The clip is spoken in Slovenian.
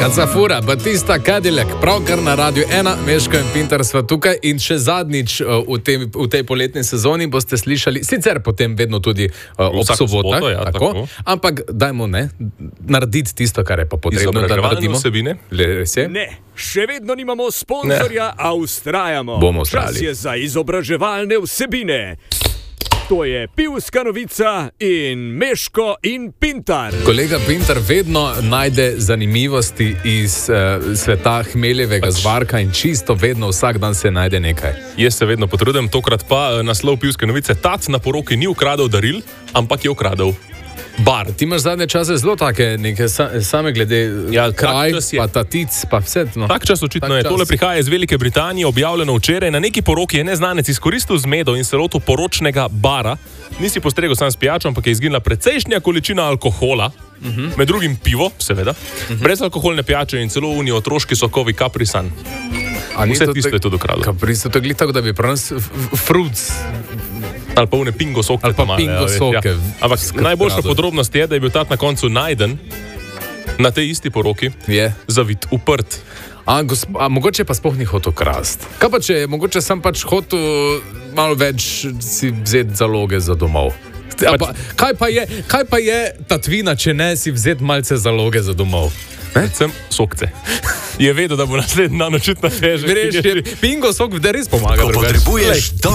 Kacafura, Batista, Cadillac, pravkar na Radiu 1, Meško in Pintar sva tukaj in še zadnjič v tej poletni sezoni boste slišali, sicer potem vedno tudi ob sobotah, ja, tako. Ampak dajmo narediti tisto, kar je pa potrebno, da naredimo. Vsebine? Ne, še vedno nimamo sponzorja, a ustrajamo. Bomo ustrajali. Čas je za izobraževalne vsebine. To je Pivska novica in Meško in Pintar. Kolega Pintar vedno najde zanimivosti iz sveta hmeljevega zvarka in čisto vedno vsak dan se najde nekaj. Jaz se vedno potrudim, tokrat pa naslov Pivske novice. Tac na poroki ni ukradel daril, ampak je ukradel bar. Ti imaš zadnje čase zelo take neke same glede kraj, pa tatic, pa vse. No. Tak čas očitno je. Tole prihaja iz Velike Britanije, objavljeno včeraj. Na neki poroki je neznanec izkoristil zmedo in se lotil poročnega bara. Nisi postregel sam s pijačo, ampak je izginila precejšnja količina alkohola, med drugim pivo, seveda, brezalkoholne pijače in celo unijo otroški sokovi Capri Sun. Vse tisto je tudi ukradel. Capri Sun, to je tako, da bi prenos fruits. Ali pa une pingo soke. Ali pa pingo soke. Ja. Ampak najboljša podrobnost je, da je bil tat na koncu najden na tej isti poroki, zavit, uprt. A mogoče pa sploh ni hotel krast. Kaj pa če je mogoče sam pač hotel malo več si vzeti zaloge za domov? Kaj pa je tatvina, če ne si vzeti malce zaloge za domov? Predvsem sokce. Je vedel, da bo naslednji dan očitno težek. Pingo sok, da res pomaga. Ko potrebuješ